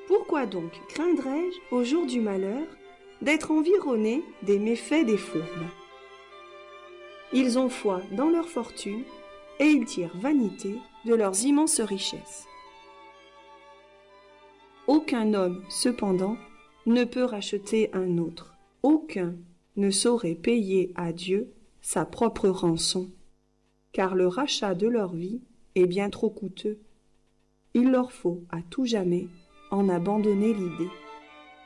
Pourquoi donc craindrais-je, au jour du malheur, d'être environné des méfaits des fourbes? Ils ont foi dans leur fortune et ils tirent vanité de leurs immenses richesses. Aucun homme, cependant, ne peut racheter un autre. Aucun ne saurait payer à Dieu sa propre rançon, car le rachat de leur vie est bien trop coûteux. Il leur faut à tout jamais en abandonner l'idée.